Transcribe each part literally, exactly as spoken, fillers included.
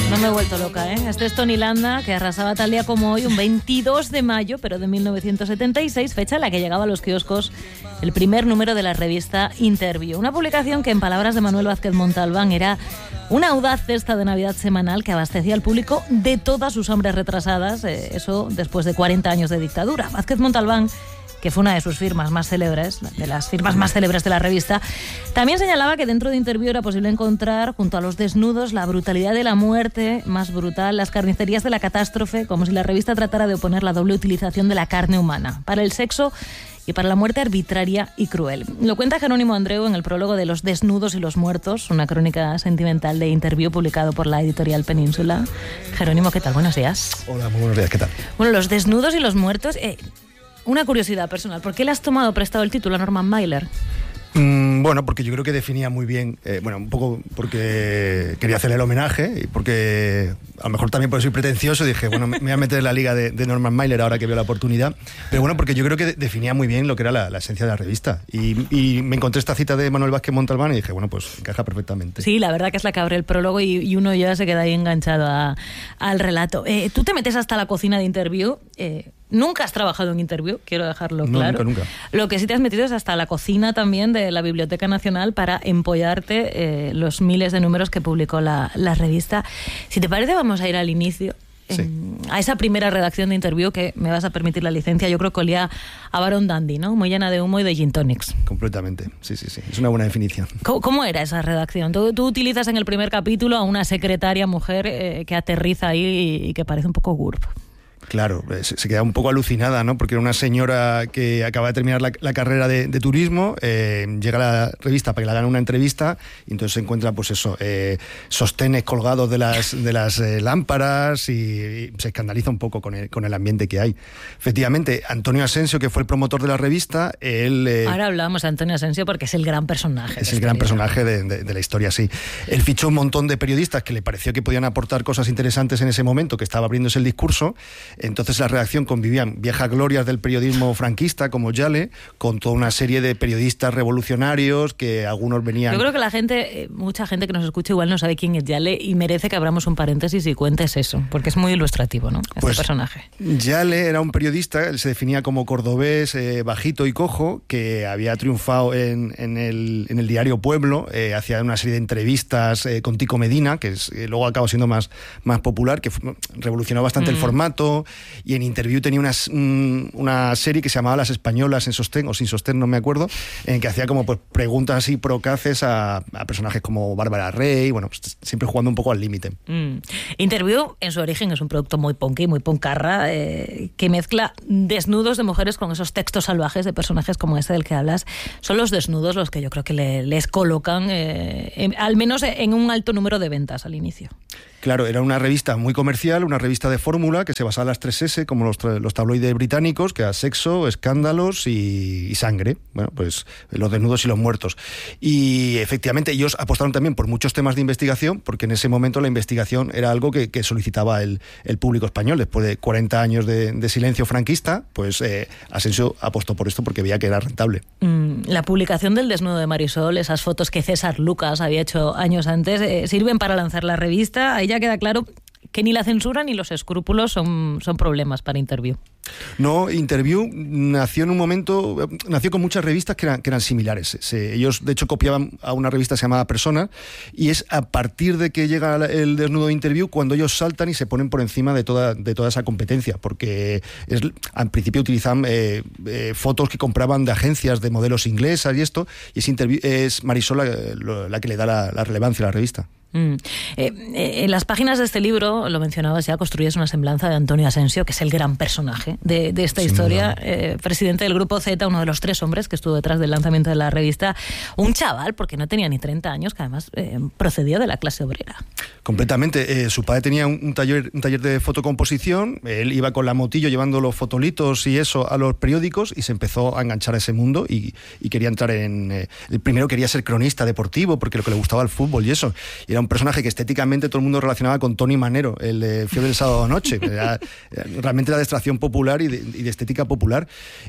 No me he vuelto loca, ¿eh? Este es Tony Landa, que arrasaba tal día como hoy, un veintidós de mayo, pero de mil novecientos setenta y seis, fecha en la que llegaba a los kioscos el primer número de la revista Interview. Una publicación que, en palabras de Manuel Vázquez Montalbán, era una audaz cesta de Navidad semanal que abastecía al público de todas sus hambres retrasadas, eh, eso después de cuarenta años de dictadura. Vázquez Montalbán, que fue una de sus firmas más célebres, de las firmas más célebres de la revista, también señalaba que dentro de Interview era posible encontrar, junto a los desnudos, la brutalidad de la muerte más brutal, las carnicerías de la catástrofe, como si la revista tratara de oponer la doble utilización de la carne humana para el sexo y para la muerte arbitraria y cruel. Lo cuenta Jerónimo Andreu en el prólogo de Los desnudos y los muertos, una crónica sentimental de Interview publicado por la editorial Península. Jerónimo, ¿qué tal? Buenos días. Hola, muy buenos días, ¿qué tal? Bueno, Los desnudos y los muertos... Eh, Una curiosidad personal, ¿por qué le has tomado prestado el título a Norman Mailer? Mm, bueno, porque yo creo que definía muy bien, eh, bueno, un poco porque quería hacerle el homenaje y porque a lo mejor también por soy pretencioso dije, bueno, me voy a meter en la liga de, de Norman Mailer ahora que veo la oportunidad, pero bueno, porque yo creo que de, definía muy bien lo que era la, la esencia de la revista y, y me encontré esta cita de Manuel Vázquez Montalbán y dije, bueno, pues encaja perfectamente. Sí, la verdad que es la que abre el prólogo y, y uno ya se queda ahí enganchado a, al relato. Eh, Tú te metes hasta la cocina de Interview. eh, Nunca has trabajado en Interview, quiero dejarlo no, claro. Nunca, nunca. Lo que sí te has metido es hasta la cocina también de la Biblioteca Nacional para empollarte eh, los miles de números que publicó la, la revista. Si te parece, vamos a ir al inicio. Sí. En, a esa primera redacción de Interview, que me vas a permitir la licencia, yo creo que olía a Barón Dandy, ¿no? Muy llena de humo y de gin tonics. Completamente, sí, sí, sí. Es una buena definición. ¿Cómo, cómo era esa redacción? Tú, tú utilizas en el primer capítulo a una secretaria mujer eh, que aterriza ahí y, y que parece un poco GURP. Claro, se, se queda un poco alucinada, ¿no? Porque era una señora que acaba de terminar la, la carrera de, de turismo, eh, llega a la revista para que le hagan una entrevista y entonces se encuentra, pues eso, eh, sostenes colgados de las, de las eh, lámparas y, y se escandaliza un poco con el, con el ambiente que hay. Efectivamente, Antonio Asensio, que fue el promotor de la revista, él... Eh, Ahora hablamos de Antonio Asensio porque es el gran personaje. Es el gran personaje de, de, de la historia, sí. Él fichó un montón de periodistas que le pareció que podían aportar cosas interesantes en ese momento, que estaba abriéndose el discurso. Entonces la redacción convivían viejas glorias del periodismo franquista como Yale con toda una serie de periodistas revolucionarios que algunos venían... Yo creo que la gente, mucha gente que nos escucha igual no sabe quién es Yale y merece que abramos un paréntesis y cuentes eso, porque es muy ilustrativo, ¿no? Este pues, personaje. Yale era un periodista, él se definía como cordobés, eh, bajito y cojo, que había triunfado en, en, el, en el diario Pueblo, eh, hacía una serie de entrevistas eh, con Tico Medina, que es, eh, luego acabó siendo más, más popular, que fue, revolucionó bastante mm. el formato. Y en Interview tenía una, una serie que se llamaba Las Españolas en sostén, o sin sostén, no me acuerdo, en que hacía como pues preguntas así procaces a, a personajes como Bárbara Rey, bueno, pues siempre jugando un poco al límite. Mm. Interview, en su origen, es un producto muy punky, muy puncarra, eh, que mezcla desnudos de mujeres con esos textos salvajes de personajes como este del que hablas. Son los desnudos los que yo creo que le, les colocan, eh, en, al menos en un alto número de ventas al inicio. Claro, era una revista muy comercial, una revista de fórmula que se basaba en las tres ese, como los, los tabloides británicos, que era sexo, escándalos y, y sangre. Bueno, pues los desnudos y los muertos. Y efectivamente ellos apostaron también por muchos temas de investigación, porque en ese momento la investigación era algo que, que solicitaba el, el público español. Después de cuarenta años de, de silencio franquista, pues eh, Asensio apostó por esto porque veía que era rentable. Mm, la publicación del desnudo de Marisol, esas fotos que César Lucas había hecho años antes, eh, sirven para lanzar la revista. Ahí ya queda claro que ni la censura ni los escrúpulos son, son problemas para Interview. No, Interview nació en un momento, nació con muchas revistas que eran, que eran similares. Se, ellos, de hecho, copiaban a una revista que se llamaba Persona, y es a partir de que llega el desnudo de Interview cuando ellos saltan y se ponen por encima de toda, de toda esa competencia, porque es, al principio utilizaban eh, eh, fotos que compraban de agencias de modelos inglesas y esto, y es, Interview, es Marisol la, la que le da la, la relevancia a la revista. Mm. Eh, eh, en las páginas de este libro, lo mencionabas ya, construyes una semblanza de Antonio Asensio, que es el gran personaje de, de esta Sin historia, eh, presidente del Grupo Z, uno de los tres hombres que estuvo detrás del lanzamiento de la revista, un chaval, porque no tenía ni treinta años, que además eh, procedía de la clase obrera. Completamente. Eh, su padre tenía un, un, taller, un taller de fotocomposición, él iba con la motillo llevando los fotolitos y eso a los periódicos y se empezó a enganchar a ese mundo y, y quería entrar en... Eh, el primero quería ser cronista deportivo porque lo que le gustaba el fútbol y eso. Y era era un personaje que estéticamente todo el mundo relacionaba con Tony Manero, el de Fiebre del sábado noche. Era, realmente era de extracción popular y de, y de estética popular.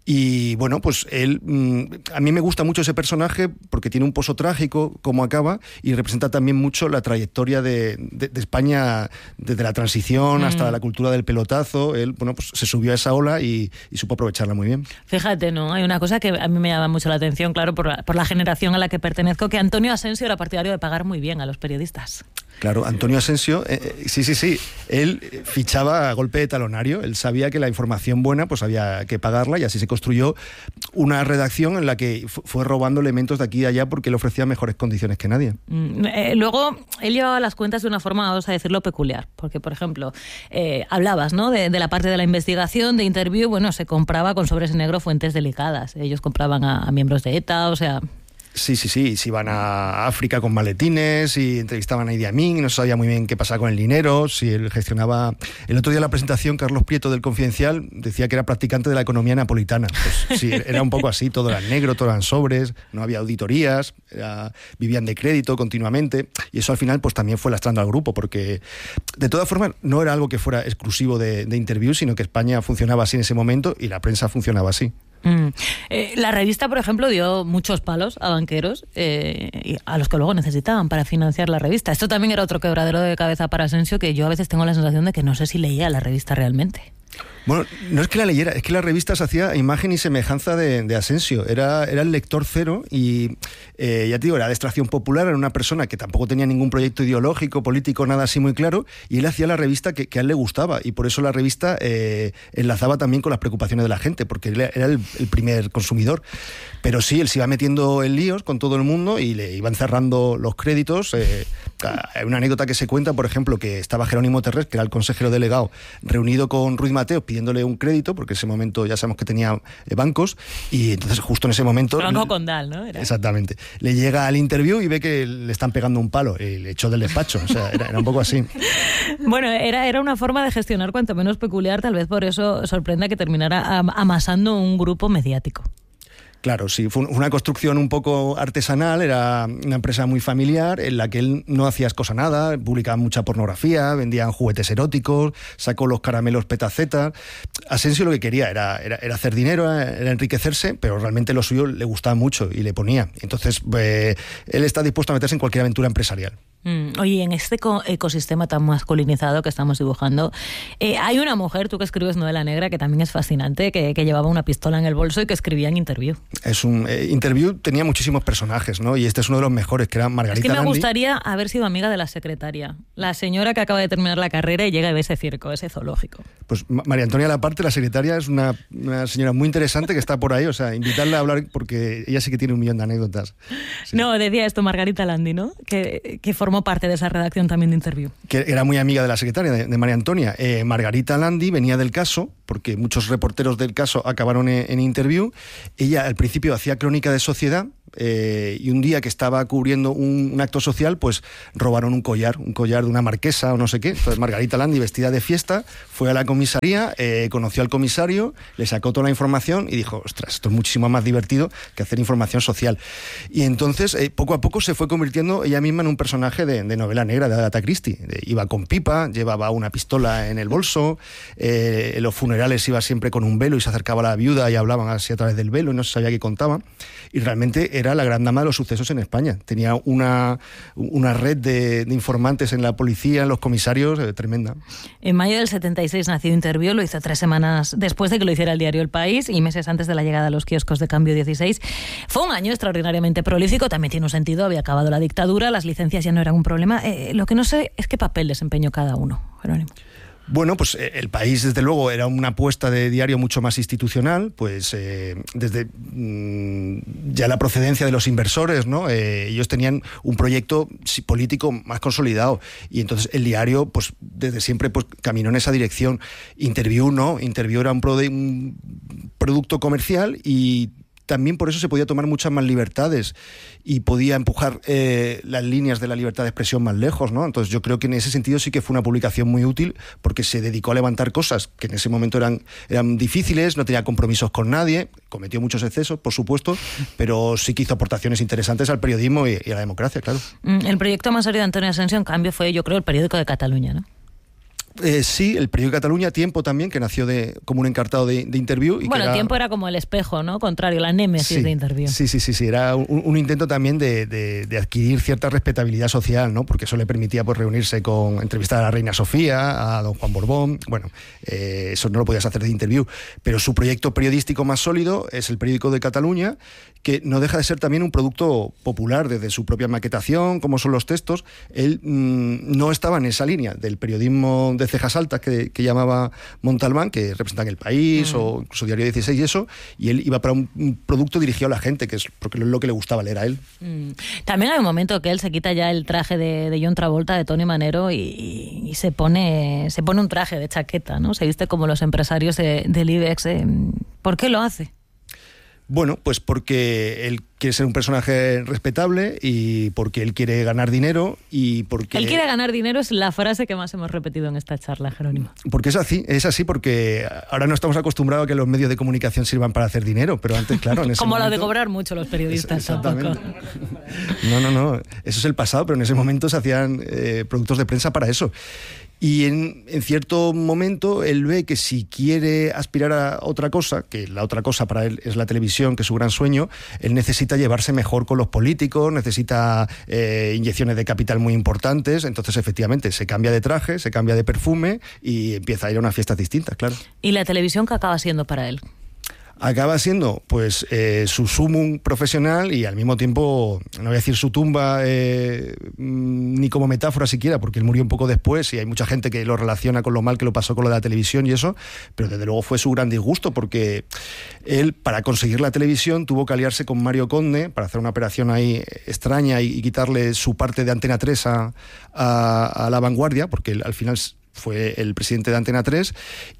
Y bueno, pues él, a mí me gusta mucho ese personaje porque tiene un pozo trágico, como acaba, y representa también mucho la trayectoria de, de, de España desde la transición mm. hasta la cultura del pelotazo. Él, bueno, pues se subió a esa ola y, y supo aprovecharla muy bien. Fíjate, ¿no? Hay una cosa que a mí me llama mucho la atención, claro, por la, por la generación a la que pertenezco, que Antonio Asensio era partidario de pagar muy bien a los periodistas. Claro, Antonio Asensio, eh, sí, sí, sí, él fichaba a golpe de talonario, él sabía que la información buena pues había que pagarla y así se construyó una redacción en la que fue robando elementos de aquí y de allá porque él ofrecía mejores condiciones que nadie. Mm, eh, luego, él llevaba las cuentas de una forma, vamos a decirlo, peculiar, porque, por ejemplo, eh, hablabas, ¿no?, de, de la parte de la investigación, de interview, bueno, se compraba con sobres en negro fuentes delicadas, ellos compraban a, a miembros de ETA, o sea... Sí, sí, sí, se iban a África con maletines y entrevistaban a Idi Amin y no se sabía muy bien qué pasaba con el dinero, si él gestionaba... El otro día en la presentación, Carlos Prieto del Confidencial decía que era practicante de la economía napolitana. Pues sí, era un poco así, todo era negro, todo eran sobres, no había auditorías, era, vivían de crédito continuamente y eso al final pues también fue lastrando al grupo porque de todas formas no era algo que fuera exclusivo de, de Interview, sino que España funcionaba así en ese momento y la prensa funcionaba así. Mm. Eh, la revista, por ejemplo, dio muchos palos a banqueros eh, a los que luego necesitaban para financiar la revista. Esto también era otro quebradero de cabeza para Asensio, que yo a veces tengo la sensación de que no sé si leía la revista realmente. Bueno, no es que la leyera, es que la revista se hacía a imagen y semejanza de, de Asensio. Era, era el lector cero y, eh, ya te digo, era de extracción popular, era una persona que tampoco tenía ningún proyecto ideológico, político, nada así muy claro, y él hacía la revista que, que a él le gustaba, y por eso la revista eh, enlazaba también con las preocupaciones de la gente, porque él era el, el primer consumidor. Pero sí, él se iba metiendo en líos con todo el mundo y le iban cerrando los créditos. Eh, hay una anécdota que se cuenta, por ejemplo, que estaba Jerónimo Terrés, que era el consejero delegado, reunido con Ruiz Mateo, pidiéndole un crédito, porque en ese momento ya sabemos que tenía eh, bancos, y entonces justo en ese momento... Banco Condal, ¿no? Era. Exactamente. Le llega al Interview y ve que le están pegando un palo, y le echó del despacho, o sea, era, era un poco así. Bueno, era, era una forma de gestionar cuanto menos peculiar, tal vez por eso sorprenda que terminara amasando un grupo mediático. Claro, sí, fue una construcción un poco artesanal, era una empresa muy familiar en la que él no hacía cosa nada, publicaba mucha pornografía, vendían juguetes eróticos, sacó los caramelos Petaceta. Asensio lo que quería era, era, era hacer dinero, era enriquecerse, pero realmente lo suyo le gustaba mucho y le ponía. Entonces, eh, él está dispuesto a meterse en cualquier aventura empresarial. Mm, oye, en este ecosistema tan masculinizado que estamos dibujando, eh, hay una mujer, tú que escribes novela negra, que también es fascinante, que, que llevaba una pistola en el bolso y que escribía en Interview. Es un eh, Interview tenía muchísimos personajes, ¿no? Y este es uno de los mejores, que era Margarita Landi. Es que me Landi. gustaría haber sido amiga de la secretaria, la señora que acaba de terminar la carrera y llega y ve ese circo, ese zoológico. Pues María Antonia Laparte, la secretaria, es una, una señora muy interesante que está por ahí, o sea, invitarla a hablar porque ella sí que tiene un millón de anécdotas. Sí. No, decía esto Margarita Landi, ¿no? Que, que formó parte de esa redacción también de Interview. Que era muy amiga de la secretaria, de, de María Antonia. Eh, Margarita Landi venía del caso, porque muchos reporteros del caso acabaron en, en Interview. Ella al principio hacía crónica de sociedad, eh, y un día que estaba cubriendo un, un acto social, pues robaron un collar, un collar de una marquesa o no sé qué. Entonces Margarita Landi, vestida de fiesta, fue a la comisaría, eh, conoció al comisario, le sacó toda la información y dijo, ostras, esto es muchísimo más divertido que hacer información social. Y entonces, eh, poco a poco se fue convirtiendo ella misma en un personaje de, de novela negra, de Agatha Christie. De, iba con pipa, llevaba una pistola en el bolso, eh, en los funerales iba siempre con un velo y se acercaba a la viuda y hablaban así a través del velo y no se sabía qué contaba. Y realmente era la gran dama de los sucesos en España. Tenía una, una red de, de informantes en la policía, en los comisarios, eh, tremenda. En mayo del setenta y seis nació Interview, lo hizo tres semanas después de que lo hiciera el diario El País y meses antes de la llegada a los kioscos de Cambio dieciséis. Fue un año extraordinariamente prolífico, también tiene un sentido, había acabado la dictadura, las licencias ya no eran un problema. Eh, lo que no sé es qué papel desempeñó cada uno, Jerónimo. Bueno, pues eh, El País, desde luego, era una apuesta de diario mucho más institucional, pues eh, desde mmm, ya la procedencia de los inversores, ¿no? Eh, ellos tenían un proyecto político más consolidado y entonces el diario, pues desde siempre, pues caminó en esa dirección. Interview, ¿no? Interview era un, pro de, un producto comercial y también por eso se podía tomar muchas más libertades y podía empujar eh, las líneas de la libertad de expresión más lejos, ¿no? Entonces yo creo que en ese sentido sí que fue una publicación muy útil porque se dedicó a levantar cosas que en ese momento eran, eran difíciles, no tenía compromisos con nadie, cometió muchos excesos, por supuesto, pero sí que hizo aportaciones interesantes al periodismo y, y a la democracia, claro. El proyecto más serio de Antonio Asensio, en cambio, fue, yo creo, el periódico de Cataluña, ¿no? Eh, sí, el periódico de Cataluña, Tiempo también, que nació de, como un encartado de, de Interviú. Y bueno, que era... Tiempo era como el espejo, ¿no? Contrario, la némesis sí, de Interviú. Sí, sí, sí, sí, era un, un intento también de, de, de adquirir cierta respetabilidad social, ¿no? Porque eso le permitía pues reunirse con, entrevistar a la reina Sofía, a don Juan Borbón, bueno, eh, eso no lo podías hacer de Interviú, pero su proyecto periodístico más sólido es el periódico de Cataluña, que no deja de ser también un producto popular desde su propia maquetación, como son los textos. Él mmm, no estaba en esa línea del periodismo de cejas altas que, que llamaba Montalbán, que representan El País mm. o incluso Diario dieciséis y eso, y él iba para un, un producto dirigido a la gente, que es porque es lo que le gustaba leer a él. Mm. También hay un momento que él se quita ya el traje de, de John Travolta, de Tony Manero, y, y se pone se pone un traje de chaqueta, ¿no? Se viste como los empresarios de, del IBEX. Eh. ¿Por qué lo hace? Bueno, pues porque él quiere ser un personaje respetable y porque él quiere ganar dinero y porque... Él quiere ganar dinero es la frase que más hemos repetido en esta charla, Jerónimo. Porque es así, es así porque ahora no estamos acostumbrados a que los medios de comunicación sirvan para hacer dinero, pero antes, claro, en ese Como momento... lo de cobrar mucho los periodistas. Exactamente. No, no, no, eso es el pasado, pero en ese momento se hacían eh, productos de prensa para eso. Y en, en cierto momento él ve que si quiere aspirar a otra cosa, que la otra cosa para él es la televisión, que es su gran sueño, él necesita llevarse mejor con los políticos, necesita eh, inyecciones de capital muy importantes, entonces efectivamente se cambia de traje, se cambia de perfume y empieza a ir a unas fiestas distintas, claro. ¿Y la televisión qué acaba siendo para él? Acaba siendo pues eh, su sumum profesional y al mismo tiempo, no voy a decir su tumba eh, ni como metáfora siquiera, porque él murió un poco después y hay mucha gente que lo relaciona con lo mal que lo pasó con lo de la televisión y eso, pero desde luego fue su gran disgusto porque él, para conseguir la televisión, tuvo que aliarse con Mario Conde para hacer una operación ahí extraña y, y quitarle su parte de Antena tres a, a, a La Vanguardia, porque él, al final fue el presidente de Antena tres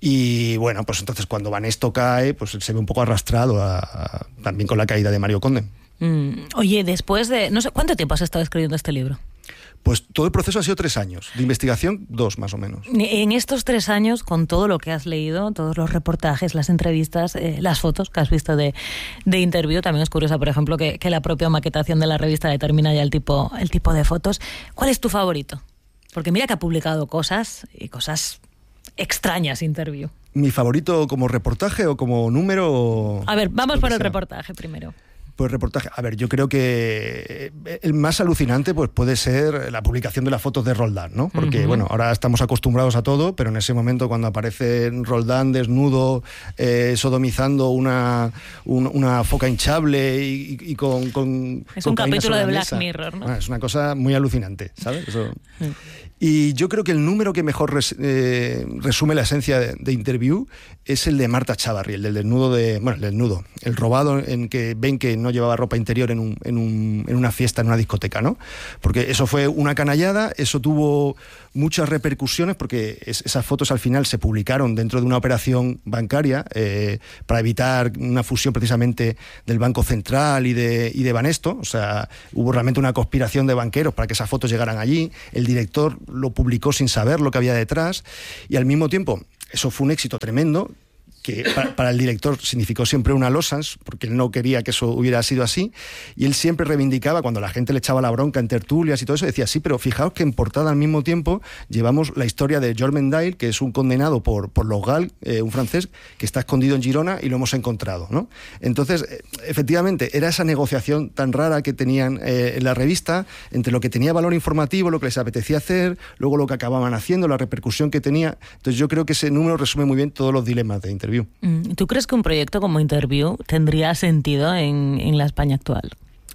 y bueno, pues entonces cuando Banesto cae, pues se ve un poco arrastrado a, a, también con la caída de Mario Conde. Mm, oye, después de... no sé, ¿cuánto tiempo has estado escribiendo este libro? Pues todo el proceso ha sido tres años, de investigación dos más o menos. En estos tres años, con todo lo que has leído, todos los reportajes, las entrevistas, eh, las fotos que has visto de, de Interviú, también es curiosa, por ejemplo, que, que la propia maquetación de la revista determina ya el tipo, el tipo de fotos. ¿Cuál es tu favorito? Porque mira que ha publicado cosas y cosas extrañas, Interviú. ¿Mi favorito como reportaje o como número? A ver, vamos por el reportaje primero. Pues reportaje. A ver, yo creo que el más alucinante pues puede ser la publicación de las fotos de Roldán, ¿no? Porque, uh-huh. bueno, ahora estamos acostumbrados a todo, pero en ese momento cuando aparece Roldán desnudo, eh, sodomizando una, un, una foca hinchable y, y con, con... Es con un capítulo de Black mesa. Mirror, ¿no? Bueno, es una cosa muy alucinante, ¿sabes? Eso... Uh-huh. Y yo creo que el número que mejor res, eh, resume la esencia de, de Interviú es el de Marta Chávarri, el del desnudo de... Bueno, el desnudo, el robado en que ven que no llevaba ropa interior en, un, en, un, en una fiesta, en una discoteca, ¿no? Porque eso fue una canallada, eso tuvo muchas repercusiones porque es, esas fotos al final se publicaron dentro de una operación bancaria eh, para evitar una fusión precisamente del Banco Central y de, y de Banesto, o sea, hubo realmente una conspiración de banqueros para que esas fotos llegaran allí, el director lo publicó sin saber lo que había detrás y al mismo tiempo eso fue un éxito tremendo que para, para el director significó siempre una losans, porque él no quería que eso hubiera sido así, y él siempre reivindicaba, cuando la gente le echaba la bronca en tertulias y todo eso, decía, sí, pero fijaos que en portada al mismo tiempo llevamos la historia de George Mendale, que es un condenado por, por los Gal, eh, un francés, que está escondido en Girona y lo hemos encontrado, ¿no? Entonces, efectivamente, era esa negociación tan rara que tenían eh, en la revista, entre lo que tenía valor informativo, lo que les apetecía hacer, luego lo que acababan haciendo, la repercusión que tenía. Entonces yo creo que ese número resume muy bien todos los dilemas de Interviú. ¿Tú crees que un proyecto como Interviú tendría sentido en, en la España actual?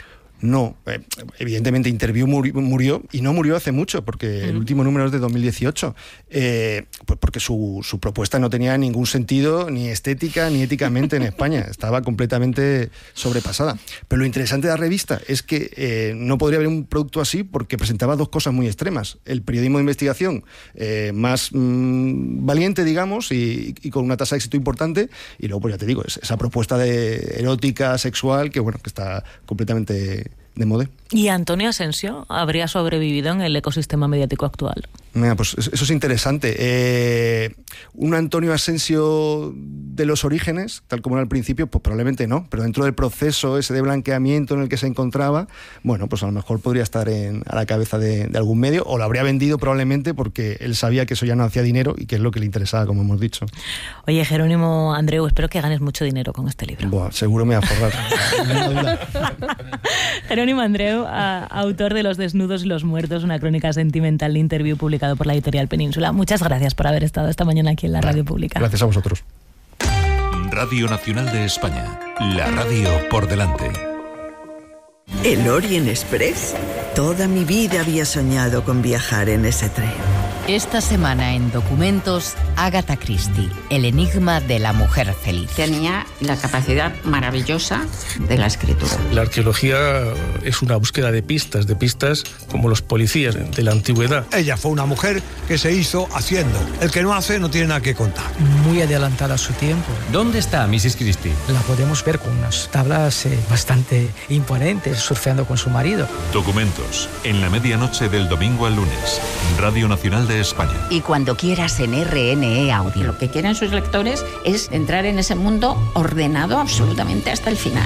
No, eh, evidentemente Interview muri, murió, y no murió hace mucho, porque uh-huh. el último número es de dos mil dieciocho, eh, pues porque su, su propuesta no tenía ningún sentido, ni estética, ni éticamente en España. Estaba completamente sobrepasada. Pero lo interesante de la revista es que eh, no podría haber un producto así porque presentaba dos cosas muy extremas. El periodismo de investigación eh, más mmm, valiente, digamos, y, y con una tasa de éxito importante, y luego, pues ya te digo, esa propuesta de erótica, sexual, que bueno, que está completamente de moda. ¿Y Antonio Asensio habría sobrevivido en el ecosistema mediático actual? Mira, pues eso es interesante. Eh, un Antonio Asensio de los orígenes, tal como era al principio, pues probablemente no, pero dentro del proceso ese de blanqueamiento en el que se encontraba, bueno, pues a lo mejor podría estar en, a la cabeza de, de algún medio, o lo habría vendido probablemente porque él sabía que eso ya no hacía dinero y que es lo que le interesaba, como hemos dicho. Oye, Jerónimo Andreu, espero que ganes mucho dinero con este libro. Buah, seguro me va a forrar. Jerónimo Andreu, a, autor de Los desnudos y los muertos, una crónica sentimental de Interview publicado por la editorial Península. Muchas gracias por haber estado esta mañana aquí en la Radio Pública. Gracias a vosotros. Radio Nacional de España, la radio por delante. ¿El Orient Express? Toda mi vida había soñado con viajar en ese tren. Esta semana en Documentos, Agatha Christie, el enigma de la mujer feliz. Tenía la capacidad maravillosa de la escritura. La arqueología es una búsqueda de pistas, de pistas como los policías de la antigüedad. Ella fue una mujer que se hizo haciendo. El que no hace no tiene nada que contar. Muy adelantada a su tiempo. ¿Dónde está missus Christie? La podemos ver con unas tablas eh, bastante imponentes, surfeando con su marido. Documentos, en la medianoche del domingo al lunes. Radio Nacional de España. Y cuando quieras en R N E Audio. Lo que quieren sus lectores es entrar en ese mundo ordenado absolutamente hasta el final.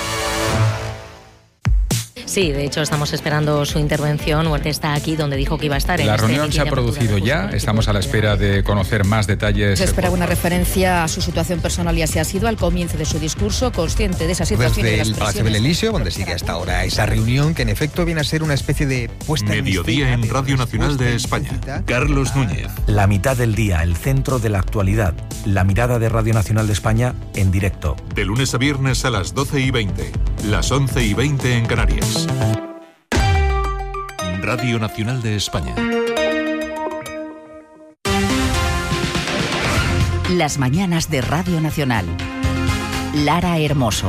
Sí, de hecho estamos esperando su intervención. Huerta está aquí donde dijo que iba a estar. La reunión se ha producido ya, estamos a la espera de conocer más detalles. Se espera una referencia a su situación personal y así ha sido al comienzo de su discurso, consciente de esa situación. Desde el Palacio del Elíseo, donde sigue hasta ahora esa reunión, que en efecto viene a ser una especie de puesta en Mediodía en Radio Nacional de España. Carlos Núñez. La mitad del día, el centro de la actualidad. La mirada de Radio Nacional de España en directo. De lunes a viernes a las doce y veinte, las once y veinte en Canarias. Radio Nacional de España. Las mañanas de Radio Nacional. Lara Hermoso.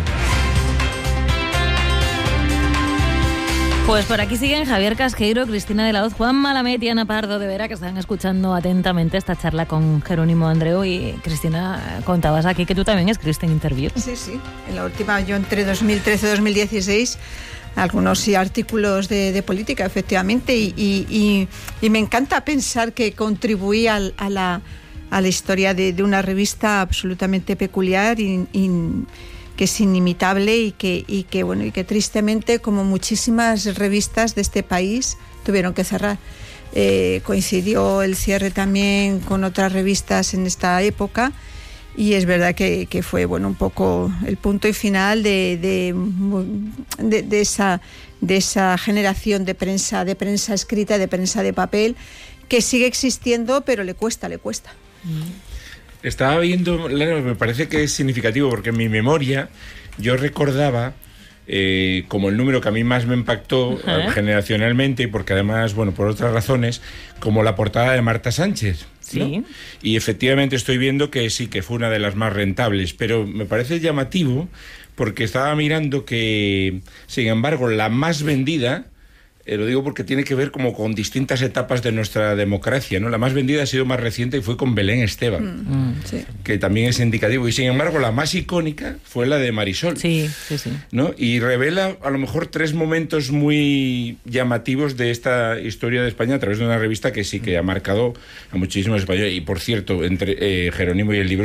Pues por aquí siguen Javier Casqueiro, Cristina de la Hoz, Juan Malamet y Ana Pardo de Vera, que están escuchando atentamente esta charla con Jerónimo Andreu. Y Cristina, contabas aquí que tú también escribiste en Interview. Sí, sí. En la última, yo entre dos mil trece y dos mil dieciséis, algunos sí, artículos de, de política, efectivamente, y, y, y, y me encanta pensar que contribuí a, a, la, a la historia de, de una revista absolutamente peculiar y, y que es inimitable y que, y que bueno y que tristemente, como muchísimas revistas de este país, tuvieron que cerrar. Eh, coincidió el cierre también con otras revistas en esta época, y es verdad que, que fue bueno un poco el punto y final de, de, de, de esa de esa generación de prensa de prensa escrita, de prensa de papel, que sigue existiendo, pero le cuesta, le cuesta. Estaba viendo, me parece que es significativo, porque en mi memoria yo recordaba eh, como el número que a mí más me impactó, uh-huh, generacionalmente, porque además, bueno, por otras razones, como la portada de Marta Sánchez, ¿no? Sí. Y efectivamente estoy viendo que sí, que fue una de las más rentables, pero me parece llamativo porque estaba mirando que, sin embargo, la más vendida, Eh, lo digo porque tiene que ver como con distintas etapas de nuestra democracia, ¿no? La más vendida ha sido más reciente y fue con Belén Esteban, mm, sí, que también es indicativo. Y sin embargo, la más icónica fue la de Marisol. Sí, sí, sí. ¿No? Y revela a lo mejor tres momentos muy llamativos de esta historia de España a través de una revista que sí que ha marcado a muchísimos españoles. Y por cierto, entre eh, Jerónimo y el libro